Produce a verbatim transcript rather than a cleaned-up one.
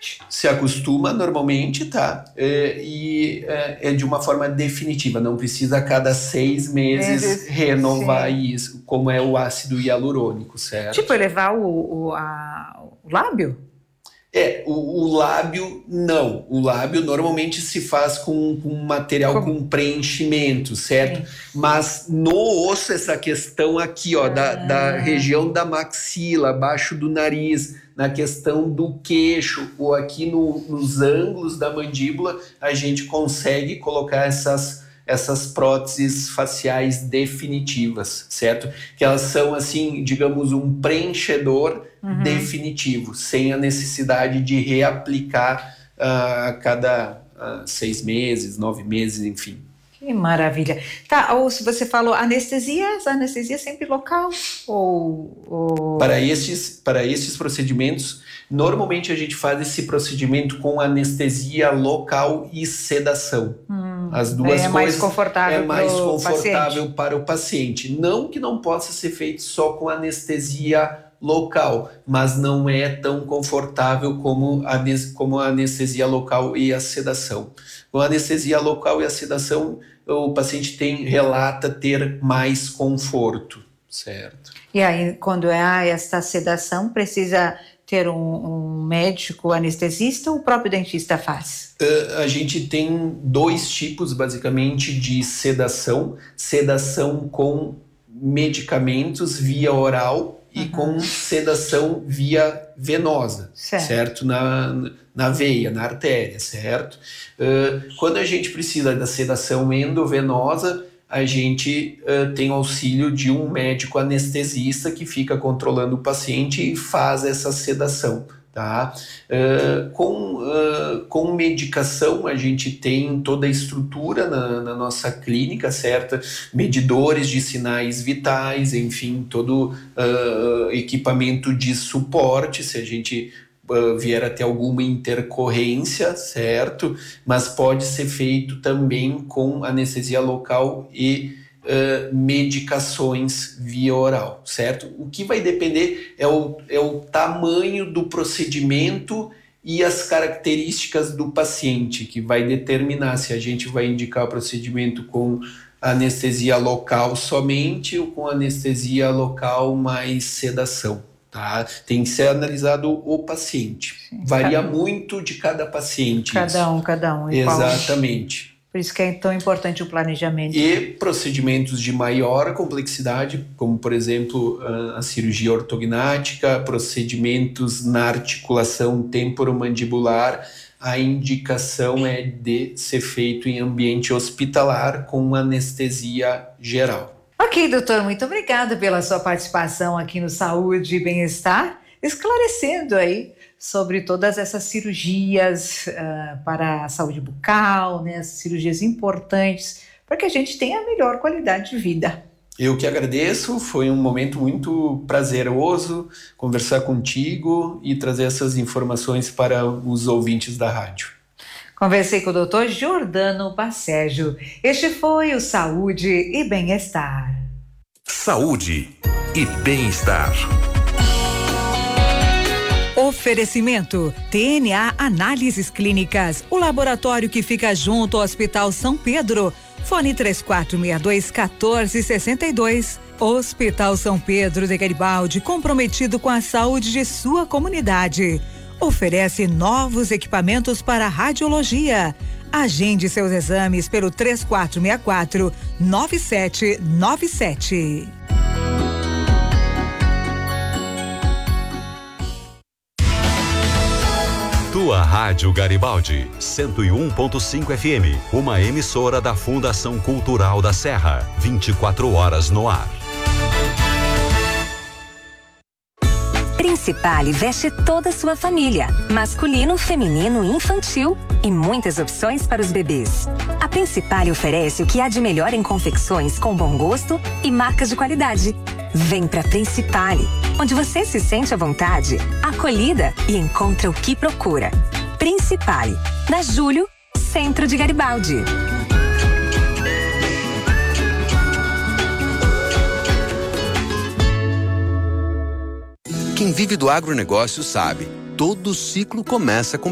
Se acostuma normalmente, tá? É, e é, é de uma forma definitiva, não precisa a cada seis meses Meses, renovar sim. isso, como é o ácido hialurônico, certo? Tipo, elevar o, o, a, o lábio? É, o, o lábio, não. O lábio normalmente se faz com, com material Como? com preenchimento, certo? Sim. Mas no osso, essa questão aqui, ó, da, da Ah, região da maxila, abaixo do nariz, na questão do queixo, ou aqui no, nos ângulos da mandíbula, a gente consegue colocar essas, essas próteses faciais definitivas, certo? Que elas são, assim, digamos, um preenchedor uhum. definitivo, sem a necessidade de reaplicar uh, a cada uh, seis meses, nove meses, enfim. Que maravilha. Tá, ou se você falou anestesia, anestesia sempre local? Ou, ou... Para estes, para estes procedimentos, normalmente a gente faz esse procedimento com anestesia local e sedação. Hum, As duas é coisas mais confortável é mais confortável paciente. para o paciente. Não que não possa ser feito só com anestesia local, mas não é tão confortável como a, como a anestesia local e a sedação. Com a anestesia local e a sedação, o paciente tem, relata ter mais conforto, certo? E aí, quando é essa sedação, precisa ter um, um médico anestesista ou o próprio dentista faz? Uh, a gente tem dois tipos, basicamente, de sedação. Sedação com medicamentos via oral e uhum. com sedação via venosa, certo? certo? Na, na veia, na artéria, certo? Uh, quando a gente precisa da sedação endovenosa, a gente uh, tem auxílio de um médico anestesista que fica controlando o paciente e faz essa sedação. Tá? Uh, com, uh, com medicação a gente tem toda a estrutura na, na nossa clínica, certa? Medidores de sinais vitais, enfim, todo uh, equipamento de suporte, se a gente uh, vier a ter alguma intercorrência, certo? Mas pode ser feito também com anestesia local e Uh, medicações via oral, certo? O que vai depender é o, é o tamanho do procedimento e as características do paciente, que vai determinar se a gente vai indicar o procedimento com anestesia local somente ou com anestesia local mais sedação, tá? Tem que ser analisado o paciente. Sim, varia cada... muito de cada paciente. Cada isso. um, cada um. Exatamente. Por isso que é tão importante o planejamento. E procedimentos de maior complexidade, como, por exemplo, a cirurgia ortognática, procedimentos na articulação temporomandibular, a indicação é de ser feito em ambiente hospitalar com anestesia geral. Ok, doutor, muito obrigada pela sua participação aqui no Saúde e Bem-Estar, esclarecendo aí sobre todas essas cirurgias uh, para a saúde bucal, né, as cirurgias importantes, para que a gente tenha a melhor qualidade de vida. Eu que agradeço, foi um momento muito prazeroso conversar contigo e trazer essas informações para os ouvintes da rádio. Conversei com o doutor Jordano Bacégio. Este foi o Saúde e Bem-Estar. Saúde e Bem-Estar. Oferecimento T N A Análises Clínicas, o laboratório que fica junto ao Hospital São Pedro. Fone três quatro seis dois, um quatro seis dois. Hospital São Pedro de Garibaldi, comprometido com a saúde de sua comunidade. Oferece novos equipamentos para radiologia. Agende seus exames pelo três quatro seis quatro, nove sete nove sete. Tua Rádio Garibaldi, cento e um ponto cinco F M, uma emissora da Fundação Cultural da Serra, vinte e quatro horas no ar. Principale veste toda a sua família, masculino, feminino e infantil, e muitas opções para os bebês. A Principale oferece o que há de melhor em confecções com bom gosto e marcas de qualidade. Vem pra Principale, onde você se sente à vontade, acolhida e encontra o que procura. Principale, na Júlio, centro de Garibaldi. Quem vive do agronegócio sabe, todo ciclo começa com